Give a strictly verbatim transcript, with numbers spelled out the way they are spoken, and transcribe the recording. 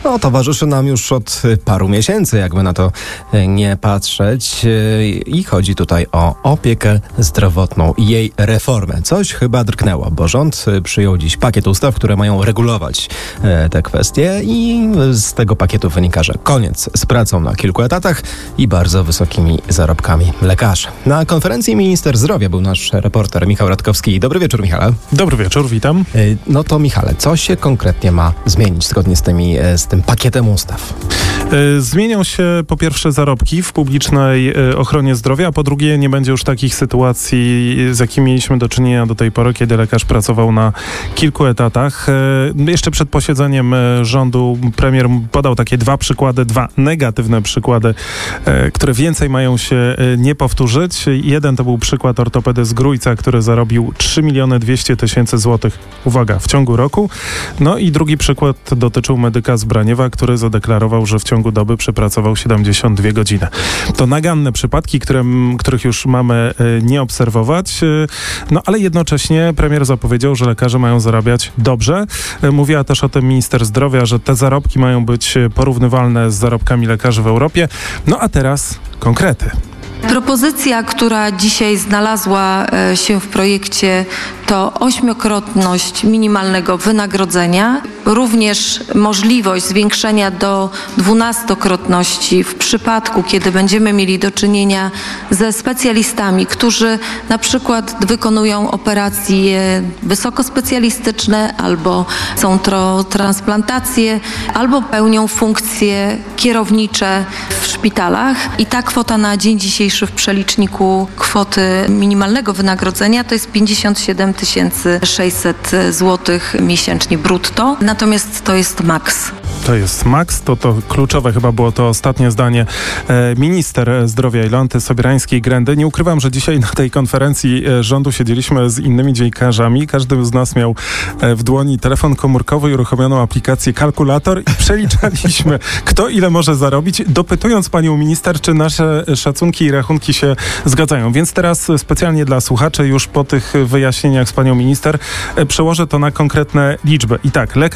No, towarzyszy nam już od paru miesięcy, jakby na to nie patrzeć. I chodzi tutaj o opiekę zdrowotną i jej reformę. Coś chyba drgnęło, bo rząd przyjął dziś pakiet ustaw, które mają regulować te kwestie i z tego pakietu wynika, że koniec z pracą na kilku etatach i bardzo wysokimi zarobkami lekarzy. Na konferencji minister zdrowia był nasz reporter Michał Radkowski. Dobry wieczór, Michale. Dobry wieczór, witam. No to Michale, co się konkretnie ma zmienić zgodnie z, tymi, z tym pakietem ustaw? Zmienią się po pierwsze zarobki w publicznej ochronie zdrowia, a po drugie nie będzie już takich sytuacji, z jakimi mieliśmy do czynienia do tej pory, kiedy lekarz pracował na kilku etatach. Jeszcze przed posiedzeniem rządu premier podał takie dwa przykłady, dwa negatywne przykłady, które więcej mają się nie powtórzyć. Jeden to był przykład ortopedy z Grójca, który zarobił trzy miliony dwieście tysięcy złotych, uwaga, w ciągu roku. No i drugi przykład dotyczył medyka z Braniewa, który zadeklarował, że w ciągu doby przepracował siedemdziesiąt dwie godziny. To naganne przypadki, które, których już mamy nie obserwować, no ale jednocześnie premier zapowiedział, że lekarze mają zarabiać dobrze. Mówiła też o tym minister zdrowia, że te zarobki mają być porównywalne z zarobkami lekarzy w Europie. No a teraz konkrety. Propozycja, która dzisiaj znalazła się w projekcie, to ośmiokrotność minimalnego wynagrodzenia, również możliwość zwiększenia do dwunastokrotności w przypadku, kiedy będziemy mieli do czynienia ze specjalistami, którzy na przykład wykonują operacje wysokospecjalistyczne, albo są to transplantacje, albo pełnią funkcje kierownicze w szpitalach. I ta kwota na dzień dzisiejszy w przeliczniku kwoty minimalnego wynagrodzenia to jest pięćdziesiąt siedem tysięcy sześćset złotych miesięcznie brutto, natomiast to jest maks. To jest maks, to to kluczowe chyba było to ostatnie zdanie e, minister zdrowia Jolanty Sobierańskiej-Grendy. Nie ukrywam, że dzisiaj na tej konferencji e, rządu siedzieliśmy z innymi dziennikarzami. Każdy z nas miał e, w dłoni telefon komórkowy i uruchomioną aplikację kalkulator i przeliczaliśmy, kto ile może zarobić, dopytując panią minister, czy nasze szacunki i rachunki się zgadzają. Więc teraz specjalnie dla słuchaczy już po tych wyjaśnieniach z panią minister e, przełożę to na konkretne liczby. I tak, lekarz